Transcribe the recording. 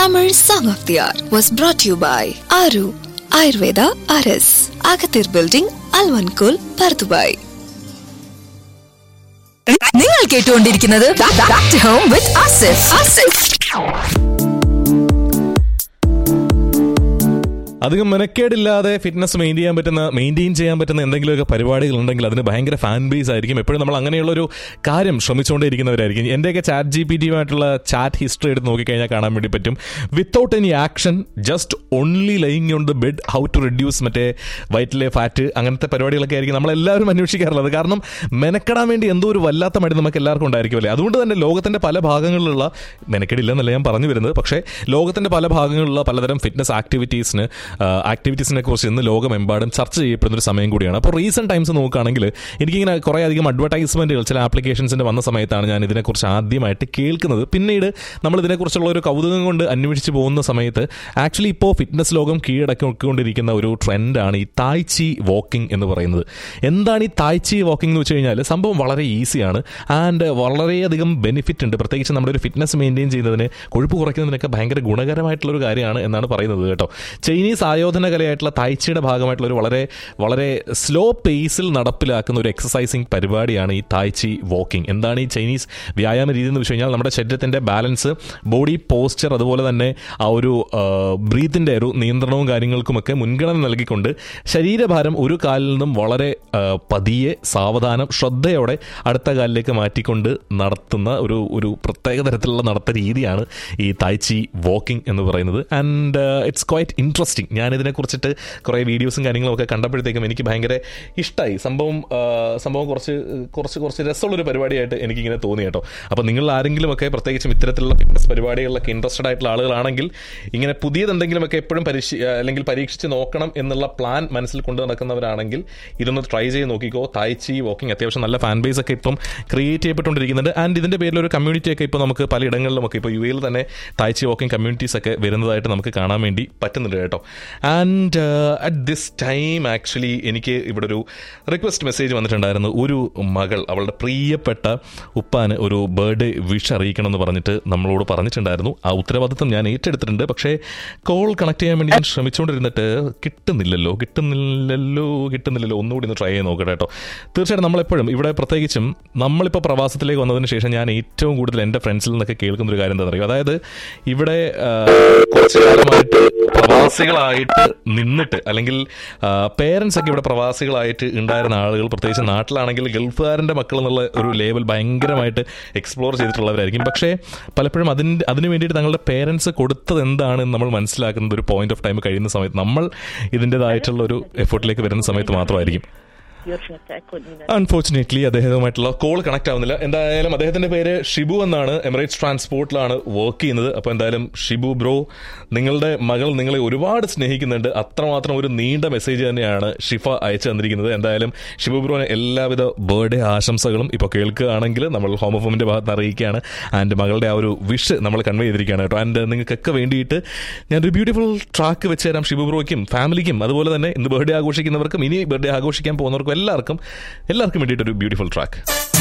Tamil Song of the Hour was brought to you by Aru Ayurveda RS, Agathir Building, Alvankul, Pardubai. നിങ്ങൾ കേട്ടുകൊണ്ടിരിക്കുന്നത് Back to Home with Asif. അധികം മെനക്കേടില്ലാതെ fitness maintain ചെയ്യാൻ പറ്റുന്ന എന്തെങ്കിലുമൊക്കെ പരിപാടികൾ ഉണ്ടെങ്കിൽ അതിന് ഭയങ്കര ഫാൻ ബേസ് ആയിരിക്കും. എപ്പോഴും നമ്മൾ അങ്ങനെയുള്ളൊരു കാര്യം ശ്രമിച്ചുകൊണ്ടേയിരിക്കുന്നവരായിരിക്കും. എൻ്റെയൊക്കെ ചാറ്റ് GPT ചാറ്റ് ഹിസ്റ്ററി എടുത്ത് നോക്കിക്കഴിഞ്ഞാൽ കാണാൻ വേണ്ടി പറ്റും. Without any action, just only lying on the bed, how to reduce മറ്റേ വയറ്റിലെ ഫാറ്റ്, അങ്ങനത്തെ പരിപാടികളൊക്കെ ആയിരിക്കും നമ്മളെല്ലാവരും അന്വേഷിക്കാറുള്ളത്. കാരണം മെനക്കെടാൻ വേണ്ടി എന്തോ ഒരു വല്ലാത്ത മടി നമുക്ക് എല്ലാവർക്കും ഉണ്ടായിരിക്കുമല്ലേ. അതുകൊണ്ട് തന്നെ ലോകത്തിൻ്റെ പല ഭാഗങ്ങളിലുള്ള, മെനക്കെടില്ലെന്നല്ല ഞാൻ പറഞ്ഞു വരുന്നത്, പക്ഷേ ലോകത്തിൻ്റെ പല ഭാഗങ്ങളിലുള്ള പലതരം ഫിറ്റ്നസ് ആക്ടിവിറ്റീസിനെ കുറിച്ച് ഇന്ന് ലോകമെമ്പാടും ചർച്ച ചെയ്യപ്പെടുന്ന ഒരു സമയം കൂടിയാണ്. അപ്പോൾ റീസെൻറ്റ് ടൈംസ് നോക്കുകയാണെങ്കിൽ എനിക്കിങ്ങനെ കുറേ അധികം അഡ്വർടൈസ്മെൻറ്റുകൾ ചില ആപ്ലിക്കേഷൻസിൻ്റെ വന്ന സമയത്താണ് ഞാൻ ഇതിനെക്കുറിച്ച് ആദ്യമായിട്ട് കേൾക്കുന്നത്. പിന്നീട് നമ്മൾ ഇതിനെക്കുറിച്ചുള്ള ഒരു കൗതുകം കൊണ്ട് അന്വേഷിച്ച് പോകുന്ന സമയത്ത് ആക്ച്വലി ഇപ്പോൾ ഫിറ്റ്നസ് ലോകം കീഴടക്കിക്കൊണ്ടിരിക്കുന്ന ഒരു ട്രെൻഡാണ് ഈ തായ് ചി വാക്കിംഗ് എന്ന് പറയുന്നത്. എന്താണ് ഈ തായ് ചി വാക്കിംഗ് എന്ന് വെച്ച് കഴിഞ്ഞാൽ സംഭവം വളരെ ഈസിയാണ് ആൻഡ് വളരെയധികം ബെനിഫിറ്റ് ഉണ്ട്. പ്രത്യേകിച്ച് നമ്മുടെ ഒരു ഫിറ്റ്നസ് മെയിൻറ്റെയിൻ ചെയ്യുന്നതിന്, കൊഴുപ്പ് കുറയ്ക്കുന്നതിനൊക്കെ ഭയങ്കര ഗുണകരമായിട്ടുള്ളൊരു കാര്യമാണ് എന്നാണ് പറയുന്നത് കേട്ടോ. ചൈനീസ് ആയോധന കലയായിട്ടുള്ള തായ്ച്ചിയുടെ ഭാഗമായിട്ടുള്ള ഒരു വളരെ വളരെ സ്ലോ പേസിൽ നടപ്പിലാക്കുന്ന ഒരു എക്സസൈസിങ് പരിപാടിയാണ് ഈ തായ്ച്ചി വാക്കിംഗ്. എന്താണ് ഈ ചൈനീസ് വ്യായാമ രീതി എന്ന് വെച്ച് കഴിഞ്ഞാൽ നമ്മുടെ ശരീരത്തിൻ്റെ ബാലൻസ്, ബോഡി പോസ്ചർ, അതുപോലെ തന്നെ ആ ഒരു ബ്രീത്തിൻ്റെ ഒരു നിയന്ത്രണവും കാര്യങ്ങൾക്കുമൊക്കെ മുൻഗണന നൽകിക്കൊണ്ട് ശരീരഭാരം ഒരു കാലിൽ നിന്നും വളരെ പതിയെ, സാവധാനം, ശ്രദ്ധയോടെ അടുത്ത കാലിലേക്ക് മാറ്റിക്കൊണ്ട് നടത്തുന്ന ഒരു പ്രത്യേക തരത്തിലുള്ള നടത്ത രീതിയാണ് ഈ തായ്ച്ചി വാക്കിംഗ് എന്ന് പറയുന്നത്. And it's quite interesting. ഞാനിതിനെക്കുറിച്ചിട്ട് കുറേ വീഡിയോസും കാര്യങ്ങളൊക്കെ കണ്ടപ്പോഴത്തേക്കും എനിക്ക് ഭയങ്കര ഇഷ്ടമായി. സംഭവം കുറച്ച് രസമുള്ളൊരു പരിപാടിയായിട്ട് എനിക്കിങ്ങനെ തോന്നി കേട്ടോ. അപ്പോൾ നിങ്ങൾ ആരെങ്കിലുമൊക്കെ പ്രത്യേകിച്ചും ഇത്തരത്തിലുള്ള ഫിറ്റ്നസ് പരിപാടികളിലൊക്കെ ഇൻട്രസ്റ്റഡ് ആയിട്ടുള്ള ആളുകളാണെങ്കിൽ, ഇങ്ങനെ പുതിയതെന്തെങ്കിലുമൊക്കെ എപ്പോഴും പരീക്ഷിച്ച് നോക്കണം എന്നുള്ള പ്ലാൻ മനസ്സിൽ കൊണ്ടു നടക്കുന്നവരാണെങ്കിൽ ഇതൊന്ന് ട്രൈ ചെയ്ത് നോക്കിക്കോ. തായ്ച്ചി വാക്കിംഗ് അത്യാവശ്യം നല്ല ഫാൻ ബേസ് ഒക്കെ ഇപ്പം ക്രിയേറ്റ് ചെയ്യപ്പെട്ടുകൊണ്ടിരിക്കുന്നുണ്ട്. ആൻഡ് ഇതിൻ്റെ പേരിലൊരു കമ്മ്യൂണിറ്റിയൊക്കെ ഇപ്പോൾ നമുക്ക് പലയിടങ്ങളിലുമൊക്കെ, ഇപ്പോൾ UAE തന്നെ തായ്ച്ചി വാക്കിംഗ് കമ്മ്യൂണിറ്റീസ് ഒക്കെ വരുന്നതായിട്ട് നമുക്ക് കാണാൻ വേണ്ടി പറ്റുന്നുണ്ട് കേട്ടോ. And at this time actually എനിക്ക് ഇവിടെ ഒരു റിക്വസ്റ്റ് മെസ്സേജ് വന്നിട്ടുണ്ടായിരുന്നു. ഒരു മകൾ അവളുടെ പ്രിയപ്പെട്ട ഉപ്പാന് ഒരു ബർത്ത്ഡേ വിഷ് അറിയിക്കണം എന്ന് പറഞ്ഞിട്ട് നമ്മളോട് പറഞ്ഞിട്ടുണ്ടായിരുന്നു. ആ ഉത്തരവാദിത്വം ഞാൻ ഏറ്റെടുത്തിട്ടുണ്ട്. പക്ഷേ കോൾ കണക്ട് ചെയ്യാൻ വേണ്ടി ഞാൻ ശ്രമിച്ചുകൊണ്ടിരുന്നിട്ട് കിട്ടുന്നില്ലല്ലോ. ഒന്നുകൂടി ഒന്ന് ട്രൈ ചെയ്ത് നോക്കട്ടെ കേട്ടോ. തീർച്ചയായിട്ടും നമ്മളെപ്പോഴും ഇവിടെ, പ്രത്യേകിച്ചും നമ്മളിപ്പോൾ പ്രവാസത്തിലേക്ക് വന്നതിന് ശേഷം ഞാൻ ഏറ്റവും കൂടുതൽ എൻ്റെ ഫ്രണ്ട്സിൽ നിന്നൊക്കെ കേൾക്കുന്നൊരു കാര്യം എന്താ പറയുക, അതായത് ഇവിടെ കുറച്ച് കാലമായിട്ട് പ്രവാസികളായിട്ട് നിന്നിട്ട്, അല്ലെങ്കിൽ പേരൻസ് ഒക്കെ ഇവിടെ പ്രവാസികളായിട്ട് ഉണ്ടായിരുന്ന ആളുകൾ, പ്രത്യേകിച്ച് നാട്ടിലാണെങ്കിൽ ഗൾഫുകാരൻ്റെ മക്കൾ എന്നുള്ള ഒരു ലേബൽ ഭയങ്കരമായിട്ട് എക്സ്പ്ലോർ ചെയ്തിട്ടുള്ളവരായിരിക്കും. പക്ഷേ പലപ്പോഴും അതിന് വേണ്ടിയിട്ട് തങ്ങളുടെ പേരൻസ് കൊടുത്തത് എന്താണെന്ന് നമ്മൾ മനസ്സിലാക്കുന്നത് ഒരു പോയിന്റ് ഓഫ് ടൈം കഴിയുന്ന സമയത്ത്, നമ്മൾ ഇതിൻ്റെതായിട്ടുള്ള ഒരു എഫേർട്ടിലേക്ക് വരുന്ന സമയത്ത് മാത്രമായിരിക്കും. അൺഫോർച്ചുനേറ്റ്ലി അദ്ദേഹവുമായിട്ടുള്ള കോൾ കണക്ട് ആവുന്നില്ല. എന്തായാലും അദ്ദേഹത്തിന്റെ പേര് ഷിബു എന്നാണ്. എമിറേറ്റ്സ് ട്രാൻസ്പോർട്ടിലാണ് വർക്ക് ചെയ്യുന്നത്. അപ്പോൾ എന്തായാലും ഷിബു ബ്രോ, നിങ്ങളുടെ മകൾ നിങ്ങളെ ഒരുപാട് സ്നേഹിക്കുന്നുണ്ട്. അത്രമാത്രം ഒരു നീണ്ട മെസ്സേജ് തന്നെയാണ് ഷിഫ അയച്ചു തന്നിരിക്കുന്നത്. എന്തായാലും ഷിബു ബ്രോന് എല്ലാവിധ ബർത്ത്ഡേ ആശംസകളും ഇപ്പോൾ കേൾക്കുകയാണെങ്കിൽ നമ്മൾ ഹോം ഓഫ് ഹോമിന്റെ ഭാഗത്ത് അറിയിക്കുകയാണ്. ആൻഡ് മകളുടെ ആ ഒരു വിഷ് നമ്മൾ കൺവേ ചെയ്തിരിക്കുകയാണ് കേട്ടോ. ആൻഡ് നിങ്ങൾക്കൊക്കെ വേണ്ടിയിട്ട് ഞാനൊരു ബ്യൂട്ടിഫുൾ ട്രാക്ക് വെച്ച് തരാം. ഷിബു ബ്രോയ്ക്കും ഫാമിലിക്കും, അതുപോലെ തന്നെ ഇന്ന് ബർത്ത്ഡേ ആഘോഷിക്കുന്നവർക്കും, ഇനി ബർത്ത്ഡേ ആഘോഷിക്കാൻ പോകുന്നവർക്കും എല്ലാവർക്കും വേണ്ടിയിട്ടൊരു ബ്യൂട്ടിഫുൾ ട്രാക്ക്.